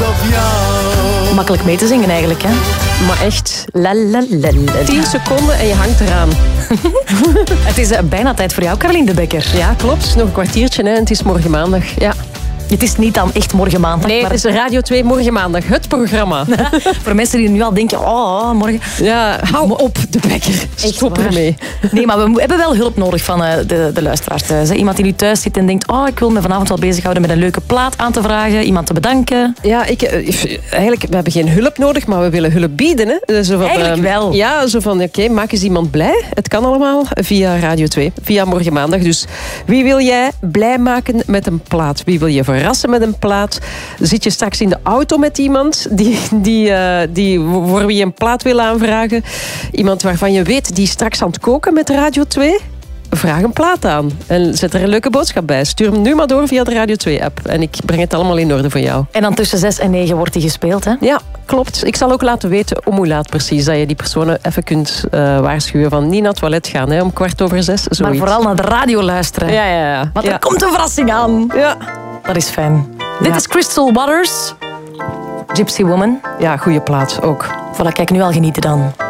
op jou. Makkelijk mee te zingen eigenlijk, hè? Maar echt, La, la, la, la. 10 seconden en je hangt eraan. Het is bijna tijd voor jou, Caroline de Bekker. Ja, klopt. Nog een kwartiertje hè, en het is morgen maandag. Ja. Het is niet dan echt morgen maandag. Nee, maar het is Radio 2 morgen maandag. Het programma. voor mensen die nu al denken, oh, morgen... Ja, hou op, de Bekker. Stop waar. ermee. Nee, maar we hebben wel hulp nodig van de luisteraars thuis. Hè. Iemand die nu thuis zit en denkt, oh, ik wil me vanavond wel bezighouden met een leuke plaat aan te vragen. Iemand te bedanken. Ja, eigenlijk, we hebben geen hulp nodig, maar we willen hulp bieden. Hè. Zo van, Eigenlijk wel. Ja, zo van, oké, maak eens iemand blij. Het kan allemaal via Radio 2, via morgen maandag. Dus wie wil jij blij maken met een plaat? Wie wil je verrassen met een plaat? Zit je straks in de auto met iemand die voor wie je een plaat wil aanvragen? Iemand waarvan je weet, die is straks aan het koken met Radio 2? Vraag een plaat aan en zet er een leuke boodschap bij. Stuur hem nu maar door via de Radio 2-app. En ik breng het allemaal in orde voor jou. En dan tussen 6 en 9 wordt die gespeeld, hè? Ja, klopt. Ik zal ook laten weten om hoe laat precies. Dat je die personen even kunt waarschuwen van niet naar het toilet gaan. Hè, om 6:15, zoiets. Maar vooral naar de radio luisteren. Ja. Want er komt een verrassing aan. Ja. Dat is fijn. Dit is Crystal Waters. Gypsy Woman. Ja, goede plaat ook. Voilà, kijk, nu al genieten dan.